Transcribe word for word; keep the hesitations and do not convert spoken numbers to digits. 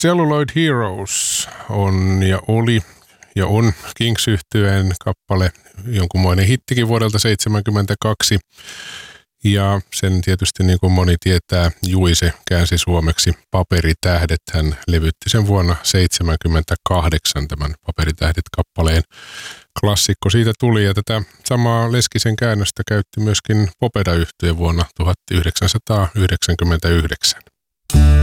Celluloid Heroes on ja oli ja on Kings-yhtyeen kappale, jonkunmoinen hittikin vuodelta seitsemänkymmentäkaksi. Ja sen tietysti niin kuin moni tietää, Juise käänsi suomeksi Paperitähdet. Hän levytti sen vuonna seitsemänkymmentäkahdeksan tämän Paperitähdet-kappaleen. Klassikko siitä tuli ja tätä samaa Leskisen käännöstä käytti myöskin Popeda-yhtye vuonna tuhatyhdeksänsataayhdeksänkymmentäyhdeksän.